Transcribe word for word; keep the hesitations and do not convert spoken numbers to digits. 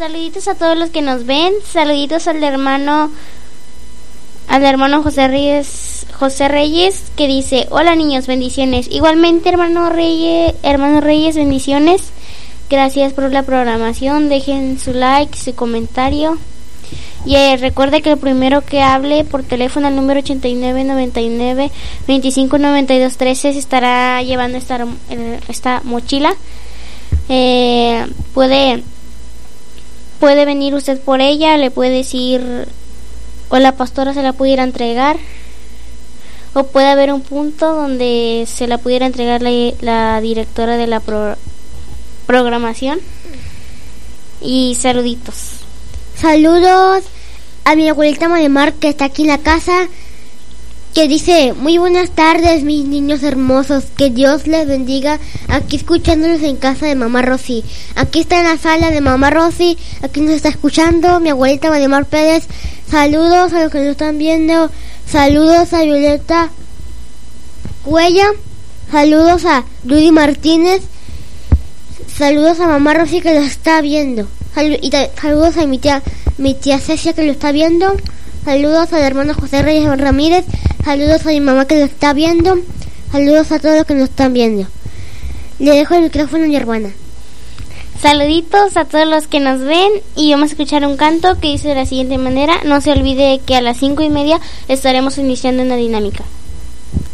Saluditos a todos los que nos ven. Saluditos al hermano al hermano José Reyes, José Reyes, que dice: hola niños, bendiciones. Igualmente, hermano Reyes, hermano Reyes, bendiciones. Gracias por la programación. Dejen su like, su comentario. Y eh, recuerde que el primero que hable por teléfono al número ochenta y nueve, noventa y nueve, veinticinco, noventa y dos, trece se estará llevando esta, esta mochila. Eh, puede puede venir usted por ella, le puede decir, o la pastora se la pudiera entregar, o puede haber un punto donde se la pudiera entregar la, la directora de la pro, programación. Y saluditos. Saludos a mi abuelita Marimar, que está aquí en la casa, que dice: muy buenas tardes, mis niños hermosos, que Dios les bendiga, aquí escuchándolos en casa de mamá Rosy. Aquí está en la sala de mamá Rosy, aquí nos está escuchando mi abuelita Marimar Pérez. Saludos a los que nos están viendo, saludos a Violeta Cuella, saludos a Rudy Martínez, saludos a mamá Rosy que lo está viendo. Y saludos a mi tía, mi tía Cecia que lo está viendo. Saludos al hermano José Reyes Ramírez. Saludos a mi mamá que lo está viendo. Saludos a todos los que nos están viendo. Le dejo el micrófono a mi hermana. Saluditos a todos los que nos ven. Y vamos a escuchar un canto que dice de la siguiente manera: no se olvide que a las cinco y media estaremos iniciando una dinámica.